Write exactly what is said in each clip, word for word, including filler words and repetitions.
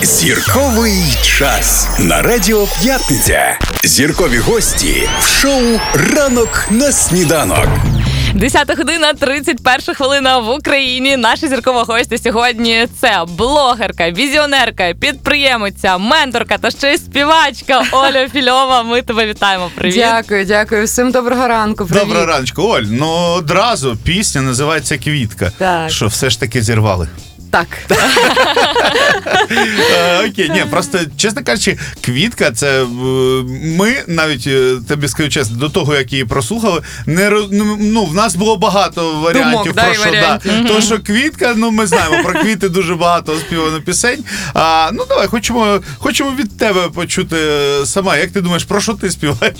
Зірковий час на Радіо П'ятниця. Зіркові гості в шоу «Ранок на сніданок». десята година, тридцять перша хвилина в Україні. Наша зіркова гостя сьогодні – це блогерка, візіонерка, підприємиця, менторка та ще й співачка Оля Фільова. Ми тебе вітаємо. Привіт. Дякую, дякую. Всім доброго ранку. Привіт. Доброго раночку. Оль, ну одразу пісня називається «Квітка». Так. Що все ж таки зірвали. Так. Окей, ні, просто, чесно кажучи, «Квітка» – це ми, навіть, тобі скажу чесно, до того, як її прослухали, не, ну, в нас було багато варіантів. Думок, про да, що, варіантів. Да. То, що «Квітка», ну, ми знаємо, про квіти дуже багато співано пісень. А, ну, давай, хочемо, хочемо від тебе почути сама. Як ти думаєш, про що ти співаєш?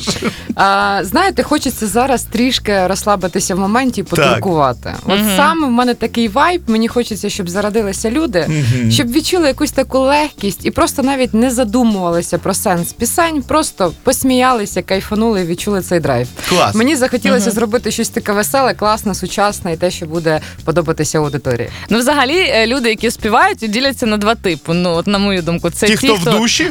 А, знаєте, хочеться зараз трішки розслабитися в моменті і подуркувати. От Мгм. саме в мене такий вайб, мені хочеться, щоб зарадилися люди, Мгм. щоб відчули якусь таку легкість і просто навіть не задумувалися про сенс пісень, просто посміялися, кайфанули і відчули цей драйв. Клас. Мені захотілося Мгм. зробити щось таке веселе, класне, сучасне і те, що буде подобатися аудиторії. Ну, взагалі, е, люди, які співають, діляться на два типи. Ну, от на мою думку, це Ті, хто в душі?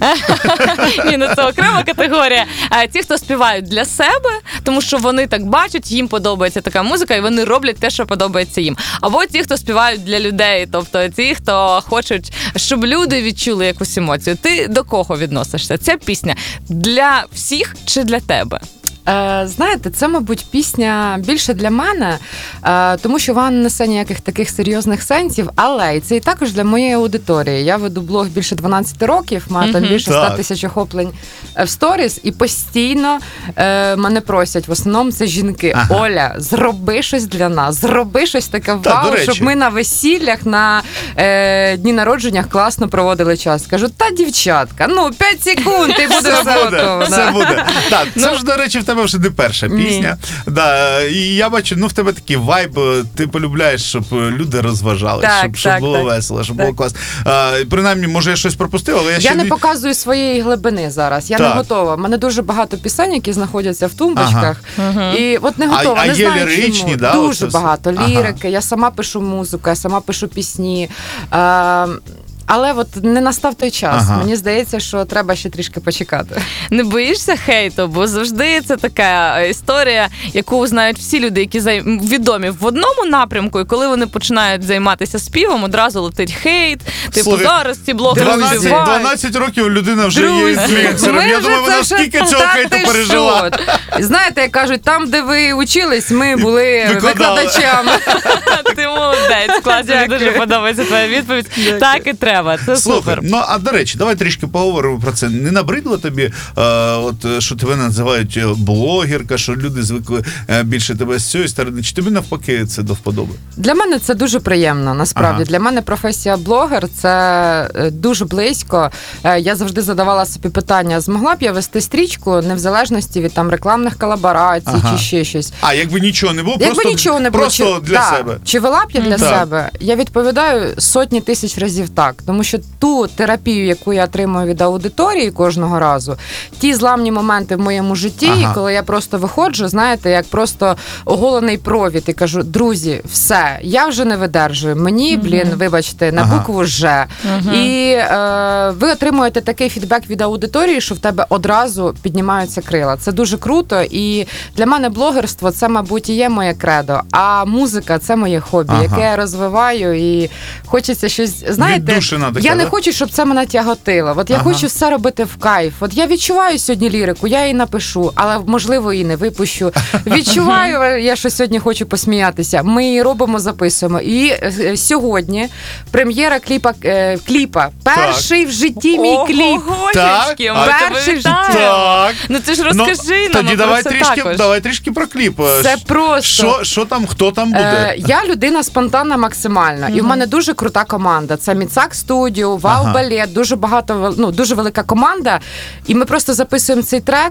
Ні, ну це окрема категорія. А ті, хто співають для себе, тому що вони так бачать, їм подобається така музика, і вони роблять те, що подобається їм. Або ті, хто співають для людей, тобто ті, хто хочуть, щоб люди відчули якусь емоцію. Ти до кого відносишся? Ця пісня для всіх чи для тебе? Е, знаєте, це, мабуть, пісня більше для мене, е, тому що вона не несе ніяких таких серйозних сенсів, але і це і також для моєї аудиторії. Я веду блог більше дванадцять років, маю там Мгм. більше Так. ста тисяч охоплень в сторіс, і постійно е, мене просять, в основному це жінки. Ага. Оля, зроби щось для нас, зроби щось таке Та, вау, до речі. щоб ми на весіллях, на е, дні народженнях класно проводили час. Кажу, та дівчатка, ну п'ять секунд і буде Все все буде, готово. все буде. Так, це Ну, ж, до речі, в тебе вже не перша Ні. пісня. Да, і я бачу, ну в тебе такий вайб, ти полюбляєш, щоб люди розважались, Так, щоб, щоб так, було так. весело, щоб Так. було класно. А, принаймні, може, я щось пропустив, але я, Я ще не показую своєї глибини зараз. Я Так. не готова. У мене дуже багато пісень, які знаходяться в тумбочках. Ага. І от не готова. А- а не є знаю, ліричні, чому. да, Дуже оце все? багато Ага. лірики. Я сама пишу музику, я сама пишу пісні. Е, але от не настав той час. Ага. Мені здається, що треба ще трішки почекати. Не боїшся хейту, бо завжди це така історія, яку знають всі люди, які зай... відомі в одному напрямку, і коли вони починають займатися співом, одразу летить хейт. Типу, Слухай, зараз ці блогери дванадцять, співають. дванадцять років людина вже є інфлюенсером. ми Я вже думаю, це вона вже- скільки цього Та хейту ти пережила. що? Знаєте, як кажуть, там, де ви учились, ми були Викладали. викладачами. Ти молодець, клас, мені Дякую. дуже подобається твоя відповідь. Так і треба, це Слухай, супер. ну а до речі, давай трішки поговоримо про це. Не набридло тобі, е, от що тебе називають е, блогерка, що люди звикли е, більше тебе з цієї сторони? Чи тобі навпаки це до вподоби? Для мене це дуже приємно, насправді. Ага. Для мене професія блогер – це е, дуже близько. Е, Я завжди задавала собі питання, змогла б я вести стрічку не в залежності від там рекламних колаборацій Ага. чи ще щось. А, якби нічого не було, Якби просто, нічого не було, просто чи, для да, себе. Чи вела б я для Так. себе? Я відповідаю сотні тисяч разів так. Тому що ту терапію, яку я отримую від аудиторії кожного разу, ті зламні моменти в моєму житті, Ага. коли я просто виходжу, знаєте, як просто оголений провід і кажу, друзі, все, я вже не видержую. Мені, блін, вибачте, на Ага. букву «Ж». Мгм. І е, ви отримуєте такий фідбек від аудиторії, що в тебе одразу піднімаються крила. Це дуже круто. І для мене блогерство – це, мабуть, і є моє кредо. А музика – це моє хобі, Ага. яке я розвиваю. І хочеться щось, знаєте, Віддушина така, я не да? хочу, щоб це мене тяготило. От я Ага. хочу все робити в кайф. От я відчуваю сьогодні лірику, я її напишу, але, можливо, її не випущу. Відчуваю, я що сьогодні хочу посміятися. Ми її робимо, записуємо. І е, сьогодні прем'єра кліпа, е, кліпа. Перший в житті мій кліп. Ого, Так, жінки, а ми тебе перший вітаємо. Так. Ну ти ж розкажи Ну, нам тоді про давай це трішки, також. давай трішки про кліп. Це просто. Що, що там, хто там буде? Е, я людина спонтанна максимально. І в мене дуже крута команда. Це Міцак Студіо, Вау Ага. Балет, дуже багато, ну, дуже велика команда. І ми просто записуємо цей трек.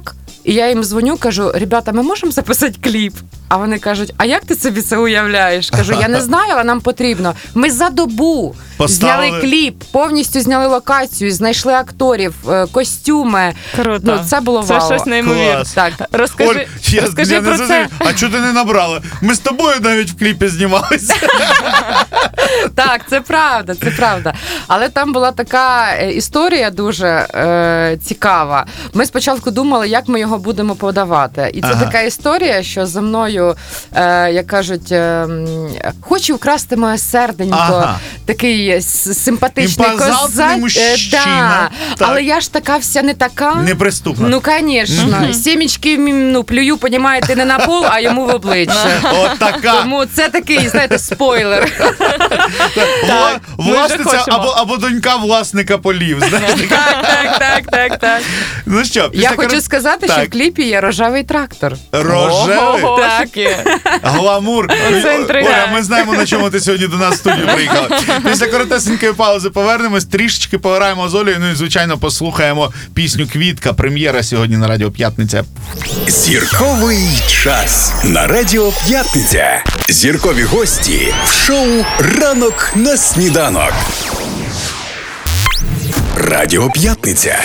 І я їм дзвоню, кажу, ребята, ми можемо записати кліп? А вони кажуть, а як ти собі це уявляєш? Кажу, я не знаю, але нам потрібно. Ми за добу Поставили. зняли кліп, повністю зняли локацію, знайшли акторів, е, костюми. Круто. Ну, це було Це вау. щось неймовірне. Клас. Так. Розкажи, Оль, я, розкажи я не про зрозумів, це. а чого ти не набрала? Ми з тобою навіть в кліпі знімалися. Так, це правда, це правда. Але там була така е, історія дуже е, цікава. Ми спочатку думали, як ми його будемо подавати. І це Ага. така історія, що за мною, е, як кажуть, е, м, хочу вкрасти моє серденько, Ага. такий с- симпатичний Імпозантний козак. Е, мужчина. да. Так. Але я ж така вся не така. Неприступна. Ну, звісно. Сімічки м, ну, плюю, понімаєте, не на пол, а йому в обличчя. От така. Тому це такий, знаєте, спойлер. Вла- ми вже Власниця хочемо. або, або донька власника полів. Знаєш? Так, так, так, так, так. Ну що, після Я хочу корот- сказати, що Так. в кліпі є рожевий трактор. Рожевий. Ого, Так. таке. Гламур. Це інтрига. Оля, ми знаємо, на чому ти сьогодні до нас в студію приїхала. Після коротесенької паузи повернемось, трішечки пограємо з Олею, ну і, звичайно, послухаємо пісню «Квітка». Прем'єра сьогодні на Радіо П'ятниця. Зірковий час на Радіо П'ятниця. Зіркові гості в шоу «Ранок на сніданок». Радіо П'ятниця.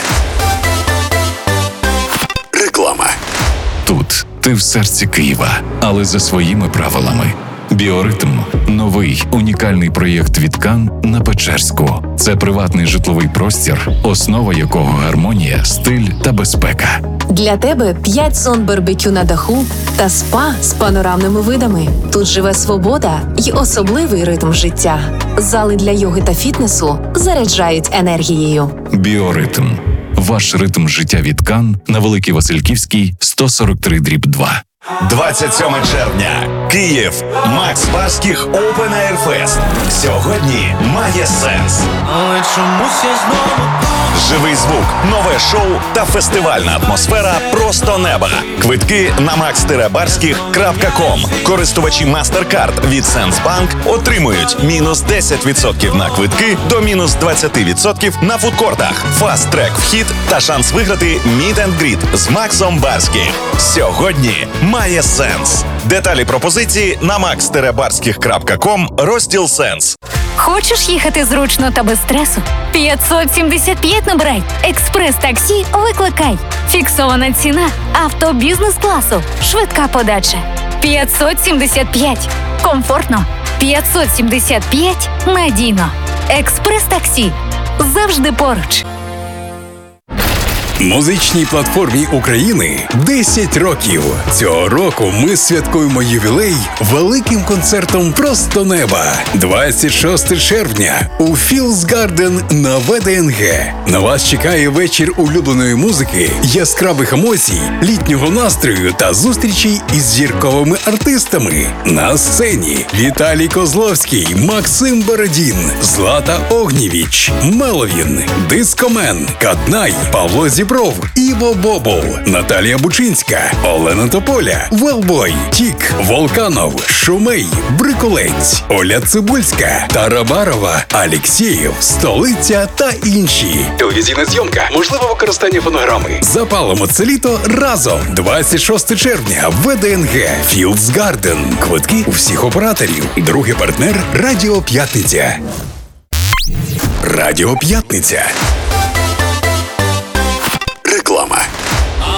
Реклама. Тут ти в серці Києва, але за своїми правилами. Біоритм – новий унікальний проєкт від Кан на Печерську. Це приватний житловий простір, основа якого гармонія, стиль та безпека. Для тебе п'ять зон барбекю на даху та спа з панорамними видами. Тут живе свобода й особливий ритм життя. Зали для йоги та фітнесу заряджають енергією. Біоритм – ваш ритм життя від Кан на Великій Васильківській, сто сорок три дріб два. двадцять сьоме червня. Київ. Макс Барських Open Air Fest. Сьогодні має сенс. Але чомусь я знову Живий звук, нове шоу та фестивальна атмосфера просто неба. Квитки на макс барських крапка ком. Користувачі MasterCard від Сенсбанк отримують мінус десять відсотків на квитки до мінус двадцять відсотків на фудкортах. Фаст-трек вхід та шанс виграти Meet and Greet з Максом Барських. Сьогодні має сенс. Деталі пропозиції на макс барських крапка ком, розділ «Сенс». Хочеш їхати зручно та без стресу? п'ятсот сімдесят п'ять набирай. Експрес-таксі викликай. Фіксована ціна. Авто бізнес-класу. Швидка подача. п'ятсот сімдесят п'ять. Комфортно. п'ятсот сімдесят п'ять. Надійно. Експрес-таксі. Завжди поруч. Музичній платформі України десять років. Цього року ми святкуємо ювілей великим концертом «Просто неба». двадцять шостого червня у Fields Garden на ВДНГ. На вас чекає вечір улюбленої музики, яскравих емоцій, літнього настрою та зустрічей із зірковими артистами. На сцені Віталій Козловський, Максим Бородін, Злата Огнєвіч, Меловін, Дискомен, Каднай, Павло Зібров, Іво Бобол, Наталія Бучинська, Олена Тополя, Велбой, Тік, Волканов, Шумей, Брикулець, Оля Цибульська, Тарабарова, Алєксєєв, Столиця та інші. Телевізійна зйомка, можливе використання фонограми. Запалимо це літо разом. двадцять шостого червня в ВДНГ. Fields Garden. Квитки у всіх операторів. Другий партнер – Радіо П'ятниця. Радіо П'ятниця.